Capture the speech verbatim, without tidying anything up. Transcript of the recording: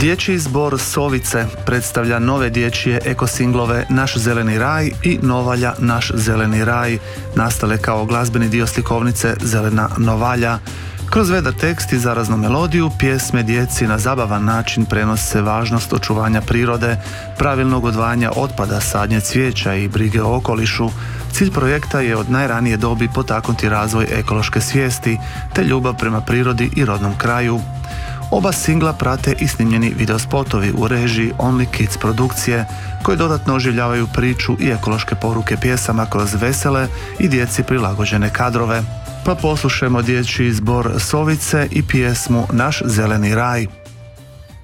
Dječji zbor Sovice predstavlja nove dječje ekosinglove Naš zeleni raj i Novalja Naš zeleni raj, nastale kao glazbeni dio slikovnice Zelena Novalja. Kroz vedar tekst i zaraznu melodiju, pjesme djeci na zabavan način prenose važnost očuvanja prirode, pravilnog odvajanja otpada, sadnje cvijeća i brige o okolišu. Cilj projekta je od najranije dobi potaknuti razvoj ekološke svijesti te ljubav prema prirodi i rodnom kraju. Oba singla prate i snimljeni videospotovi u režiji Only Kids produkcije, koji dodatno oživljavaju priču i ekološke poruke pjesama kroz vesele i djeci prilagođene kadrove. Pa poslušajmo dječji zbor Sovice i pjesmu Naš zeleni raj.